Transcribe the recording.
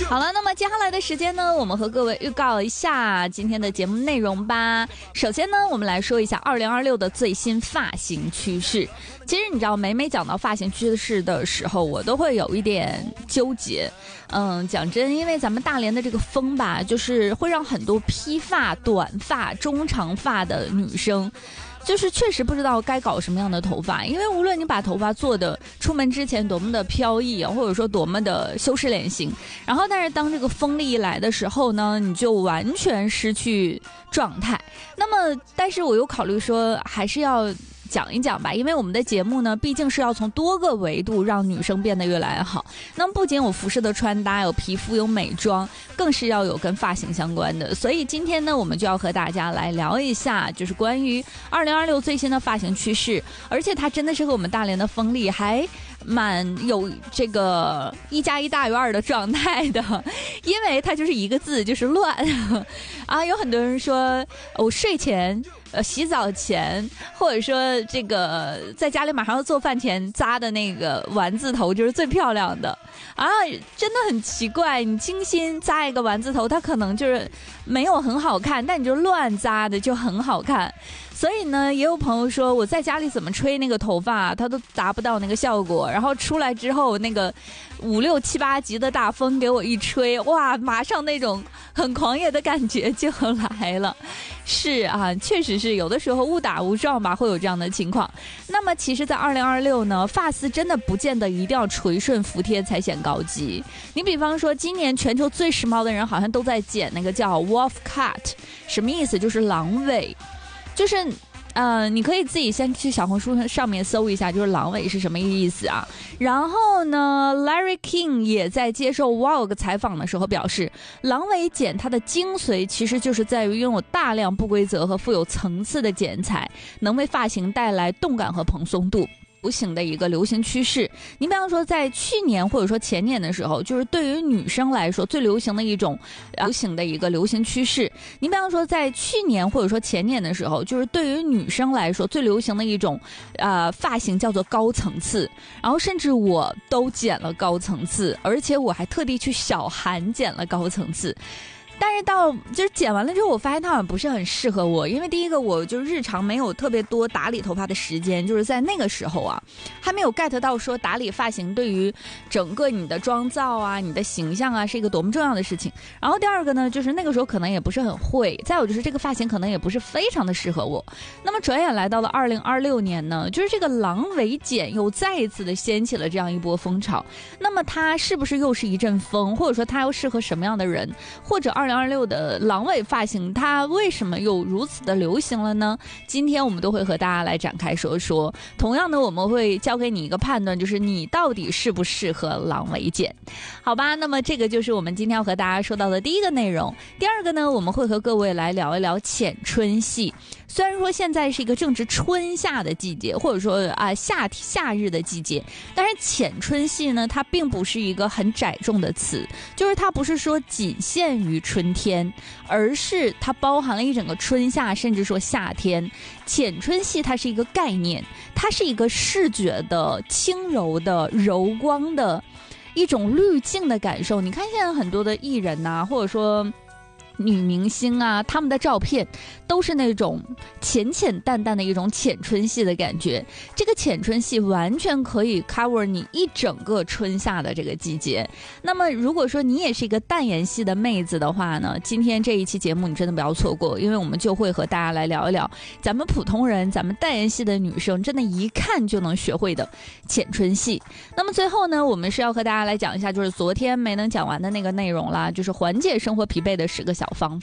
好了，那么接下来的时间呢，我们和各位预告一下今天的节目内容吧。首先呢，我们来说一下2026的最新发型趋势。其实你知道，每讲到发型趋势的时候，我都会有一点纠结。讲真，因为咱们大连的这个风吧，就是会让很多披发、短发、中长发的女生就是确实不知道该搞什么样的头发，因为无论你把头发做的出门之前多么的飘逸啊，或者说多么的修饰脸型，然后但是当这个风力一来的时候呢，你就完全失去状态。那么但是我又考虑说还是要讲一讲吧，因为我们的节目呢，毕竟是要从多个维度让女生变得越来越好。那么不仅有服饰的穿搭，有皮肤，有美妆，更是要有跟发型相关的。所以今天呢，我们就要和大家来聊一下，就是关于2026最新的发型趋势，而且它真的是和我们大连的风力还蛮有这个1+1大于2的状态的，因为它就是一个字，就是乱啊。有很多人说我睡前洗澡前，或者说这个在家里马上要做饭前扎的那个丸字头就是最漂亮的啊，真的很奇怪，你精心扎一个丸字头，它可能就是没有很好看，但你就乱扎的就很好看。所以呢，也有朋友说我在家里怎么吹那个头发，它都达不到那个效果，然后出来之后那个5、6、7、8级的大风给我一吹，哇，马上那种很狂野的感觉就来了。是啊，确实是有的时候误打误撞吧，会有这样的情况。那么其实在2026呢，发丝真的不见得一定要垂顺服帖才显高级。你比方说今年全球最时髦的人好像都在剪那个叫 wolf cut， 什么意思？就是狼尾，就是你可以自己先去小红书上面搜一下，就是狼尾是什么意思啊。然后呢 Larry King 也在接受 Vogue 采访的时候表示，狼尾剪它的精髓其实就是在于拥有大量不规则和富有层次的剪裁，能为发型带来动感和蓬松度。流行的一个流行趋势，你比方说在去年或者说前年的时候，就是对于女生来说最流行的一种流行的一个流行趋势。你比方说在去年或者说前年的时候，就是对于女生来说最流行的一种发型叫做高层次，然后甚至我都剪了高层次，而且我还特地去小韩剪了高层次。但是到就是剪完了之后，我发现它好像不是很适合我，因为第一个我就日常没有特别多打理头发的时间，就是在那个时候啊，还没有 get 到说打理发型对于整个你的妆造啊、你的形象啊是一个多么重要的事情。然后第二个呢，就是那个时候可能也不是很会，再有就是这个发型可能也不是非常的适合我。那么转眼来到了2026年呢，就是这个狼尾剪又再一次的掀起了这样一波风潮。那么它是不是又是一阵风，或者说它又适合什么样的人，或者2026的狼尾发型它为什么又如此的流行了呢？今天我们都会和大家来展开说说。同样呢，我们会交给你一个判断，就是你到底适不适合狼尾剪。好吧，那么这个就是我们今天要和大家说到的第一个内容。第二个呢，我们会和各位来聊一聊浅春系。虽然说现在是一个正值春夏的季节，或者说夏日的季节，但是浅春系呢，它并不是一个很窄重的词，就是它不是说仅限于春天，而是它包含了一整个春夏，甚至说夏天。浅春系它是一个概念，它是一个视觉的轻柔的柔光的一种滤镜的感受。你看现在很多的艺人啊，或者说女明星啊，她们的照片都是那种浅浅淡淡的一种浅春系的感觉。这个浅春系完全可以 cover 你一整个春夏的这个季节。那么如果说你也是一个淡颜系的妹子的话呢，今天这一期节目你真的不要错过，因为我们就会和大家来聊一聊咱们普通人，咱们淡颜系的女生真的一看就能学会的浅春系。那么最后呢，我们是要和大家来讲一下，就是昨天没能讲完的那个内容啦，就是缓解生活疲惫的10个小方